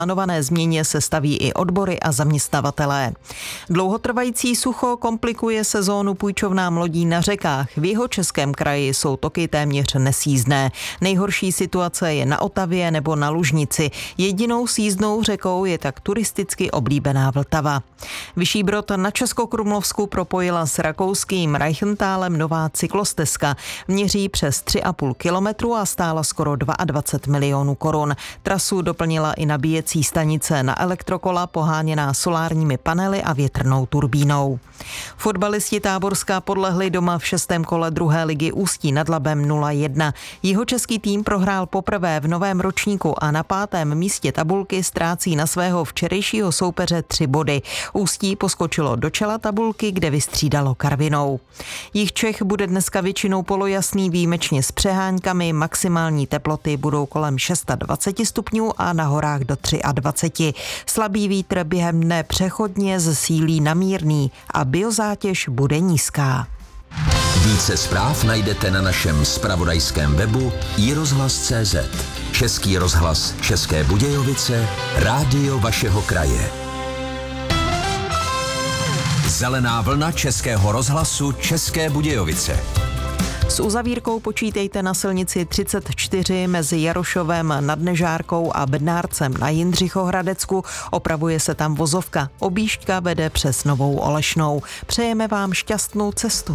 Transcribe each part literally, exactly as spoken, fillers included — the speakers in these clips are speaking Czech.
plánované změně se staví i odbory a zaměstnavatelé. Dlouhotrvající sucho komplikuje sezónu půjčovnám lodí na řekách. V Jihočeském kraji jsou toky téměř nesjízdné. Nejhorší situace je na Otavě nebo na Lužnici. Jedinou sjízdnou řekou je tak turisticky oblíbená Vltava. Vyšší Brod na Českokrumlovsku propojila s rakouským Reichenthalem nová cyklostezka. Měří přes tři a půl kilometru a stála skoro dvacet dva milionů korun. Trasu doplnila i nabíjecí stanice na elektrokola poháněná solárními panely a větrnou turbínou. Fotbalisti Táborská podlehli doma v šestém kole druhé ligy Ústí nad Labem nula jedna. Jihočeský tým prohrál poprvé v novém ročníku a na pátém místě tabulky ztrácí na svého včerejšího soupeře tři body. Ústí poskočilo do čela tabulky, kde vystřídalo Karvinou. Jih Čech bude dneska většinou polojasný, výjimečně s přeháňkami. Maximální teploty budou kolem dvacet šest stupňů a na horách do dvacet tři. Slabý vítr během dne přechodně zesílí na mírný a biozátěž bude nízká. Více zpráv najdete na našem zpravodajském webu i rozhlas tečka cé zet. Český rozhlas České Budějovice, rádio vašeho kraje. Zelená vlna Českého rozhlasu České Budějovice. S uzavírkou počítejte na silnici třicet čtyři mezi Jarošovem nad Nežárkou a Bednárcem na Jindřichohradecku. Opravuje se tam vozovka. Objížďka vede přes Novou Olešnou. Přejeme vám šťastnou cestu.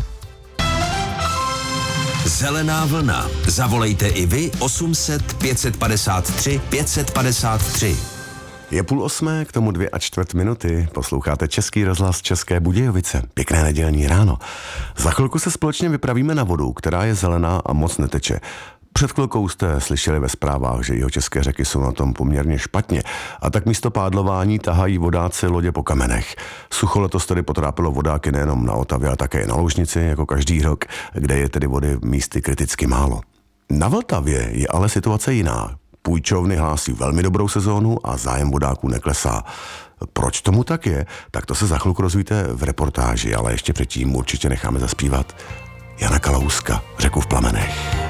Zelená vlna. Zavolejte i vy osm set pět padesát tři pět padesát tři. Je půl osmé, k tomu dvě a čtvrt minuty. Posloucháte Český rozhlas České Budějovice. Pěkné nedělní ráno. Za chvilku se společně vypravíme na vodu, která je zelená a moc neteče. Před chvilkou jste slyšeli ve zprávách, že jihočeské řeky jsou na tom poměrně špatně a tak místo pádlování tahají vodáci lodě po kamenech. Sucho letos tedy potrápilo vodáky nejenom na Otavě, ale také na Lužnici, jako každý rok, kde je tedy vody místy kriticky málo. Na Vltavě je ale situace jiná. Půjčovny hlásí velmi dobrou sezónu a zájem vodáků neklesá. Proč tomu tak je? Tak to se za chvilku rozvíte v reportáži, ale ještě předtím určitě necháme zaspívat Jana Kalouska, Řeku v plamenech.